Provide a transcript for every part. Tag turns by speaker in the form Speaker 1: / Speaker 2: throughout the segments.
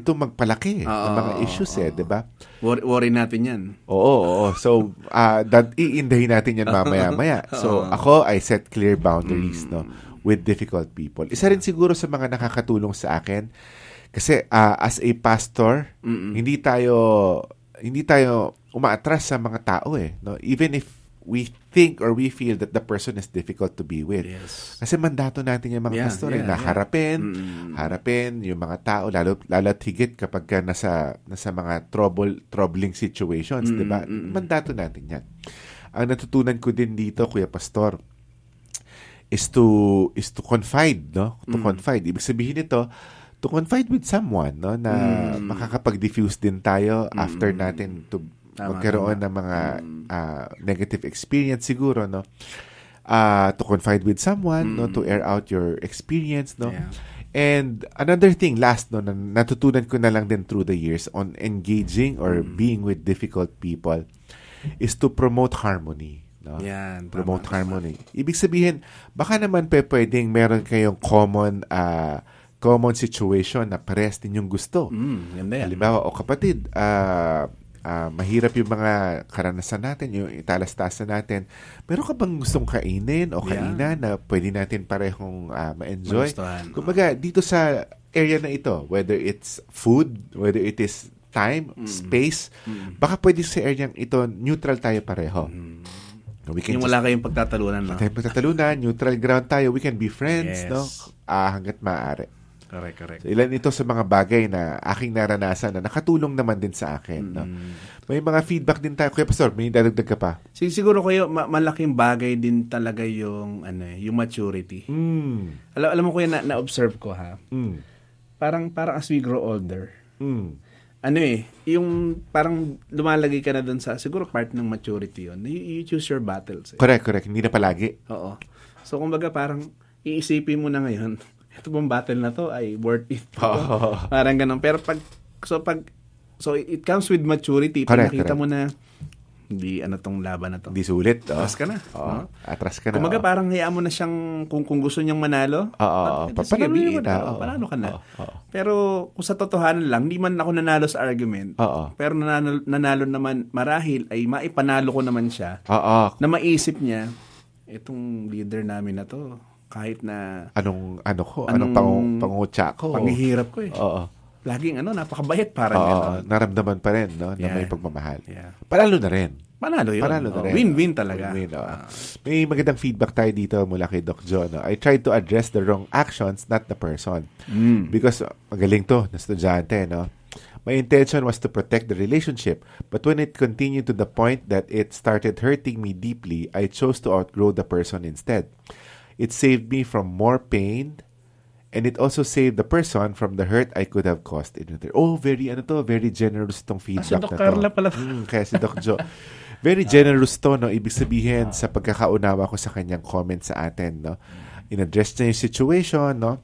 Speaker 1: to magpalaki ng mga issues di ba?
Speaker 2: Worry natin yan.
Speaker 1: Oo. So, iindahin natin yan mamaya-maya. So, ako, I set clear boundaries, no, with difficult people. Isa rin siguro sa mga nakakatulong sa akin, kasi as a pastor, hindi tayo umaatras sa mga tao no? Even if we think or we feel that the person is difficult to be with.
Speaker 2: Yes.
Speaker 1: Kasi mandato natin yung mga pastor na harapin yung mga tao, lalo't higit kapag ka nasa mga troubling situations, di ba? Mandato natin yan. Ang natutunan ko din dito, Kuya Pastor, is to confide, no? To confide. Ibig sabihin nito, to confide with someone, no, na makakapag-diffuse din tayo after natin to magkaroon ng mga negative experience siguro, no, to confide with someone, no, to air out your experience, no. And another thing, last, no, na natutunan ko na lang din through the years on engaging or being with difficult people is to promote harmony. No?
Speaker 2: Yan,
Speaker 1: promote harmony. Ibig sabihin, baka naman pwedeng meron kayong common situation na pares din yung gusto. Halimbawa, o kapatid, mahirap yung mga karanasan natin, yung italastasan natin. Meron ka bang gustong kainin o kainan na pwede natin parehong ma-enjoy? Kumbaga, dito sa area na ito, whether it's food, whether it is time, space, baka pwede sa area ito, neutral tayo pareho.
Speaker 2: Yung wala kayong pagtatalunan, no?
Speaker 1: Neutral ground tayo. We can be friends, no? Hanggat maaari.
Speaker 2: Correct.
Speaker 1: So, ilan ito sa mga bagay na aking naranasan na nakatulong naman din sa akin. No? May mga feedback din tayo. Kuya Pastor, may dadagdag ka pa?
Speaker 2: Siguro kayo, malaking bagay din talaga yung maturity. Alam mo ko yan, na-observe ko, ha? Parang as we grow older, yung parang lumalagay ka na dun sa, siguro part ng maturity yun. You choose your battles.
Speaker 1: Correct. Hindi na palagi.
Speaker 2: Oo. So, kumbaga parang iisipin mo na ngayon, ito bang battle na to ay worth it. Parang ganun. Pero so it comes with maturity. Pag nakita mo na hindi tong laban na to.
Speaker 1: Hindi sulit.
Speaker 2: Atras ka na.
Speaker 1: Atras ka na.
Speaker 2: Kumaga parang hayaan mo na siyang kung gusto niyang manalo. Panalo ka na. Pero kung sa totohanan lang, hindi man ako nanalo sa argument. Pero nanalo naman marahil ay maipanalo ko naman siya. Na maisip niya, itong leader namin na to, kahit na
Speaker 1: anong pangutya ko,
Speaker 2: panghihirap ko laging napakabayat parang
Speaker 1: naramdaman pa rin, no, na may pagmamahal. Panalo na rin.
Speaker 2: Panalo yun. Win-win talaga.
Speaker 1: May magandang feedback tayo dito mula kay Doc John. No? I tried to address the wrong actions, not the person. Because magaling to na estudyante, no. My intention was to protect the relationship, but when it continued to the point that it started hurting me deeply, I chose to outgrow the person instead. It saved me from more pain, and it also saved the person from the hurt I could have caused. Very generous tong feedback na to.
Speaker 2: Si Doc Carla pala.
Speaker 1: Kaya si Doc Joe. Very generous to, no? Ibig sabihin, sa pagkakaunawa ko sa kanyang comment sa atin, no? In-address niya yung situation, no?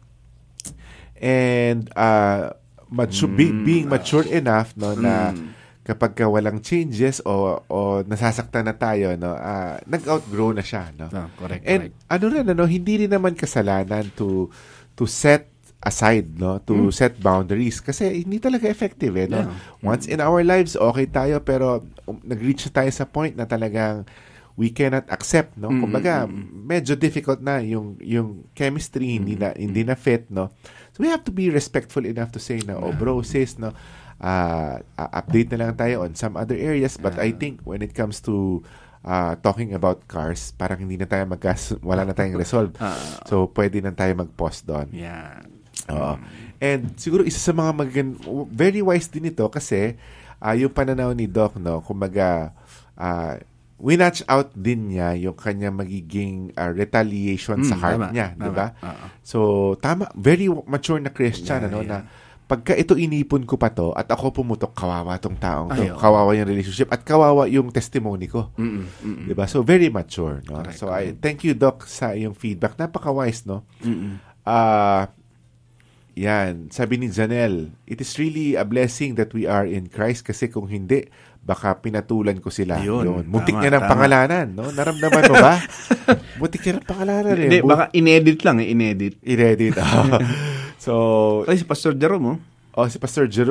Speaker 1: And, being mature enough, no, na kapag walang changes o nasasaktan na tayo, no, nag-outgrow na siya, no.
Speaker 2: Correct.
Speaker 1: And hindi rin naman kasalanan to set aside, no, to set boundaries kasi hindi talaga effective, no. Once in our lives okay tayo, pero nag-reach tayo sa point na talagang we cannot accept, no. Kumbaga, medyo difficult na yung chemistry, hindi na fit, no. So we have to be respectful enough to say na, bro, sis, no, update na lang tayo on some other areas, but I think when it comes to talking about cars, parang hindi na tayo wala na tayong resolve. So pwede na tayo mag-pause doon. And siguro isa sa mga very wise din ito kasi yung pananaw ni Doc, no, kumbaga winatch out din niya yung kanya magiging retaliation sa heart niya, di ba? So tama, very mature na Christian, na pagka ito inipon ko pa to at ako pumutok, kawawa tong taong to. Kawawa yung relationship at kawawa yung testimony ko. Diba? So, very mature. No?
Speaker 2: Correct.
Speaker 1: So, I thank you, Doc, sa yung feedback. Napaka-wise, no? Yan. Sabi ni Janelle, it is really a blessing that we are in Christ kasi kung hindi, baka pinatulan ko sila. Yun. Muntik niya ng pangalanan, no? Naramdaman mo ba? Muntik niya ng pangalanan.
Speaker 2: Hindi, baka inedit lang, inedit.
Speaker 1: So,
Speaker 2: si Pastor Jerome,
Speaker 1: si Pastor Jerome.